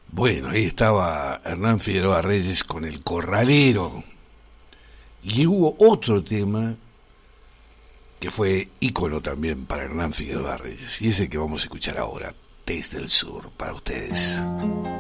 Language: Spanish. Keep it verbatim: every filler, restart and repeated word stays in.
Bueno, ahí estaba Hernán Figueroa Reyes con El Corralero. Y hubo otro tema que fue ícono también para Hernán Figueroa Reyes, y ese que vamos a escuchar ahora, Desde el Sur, para ustedes.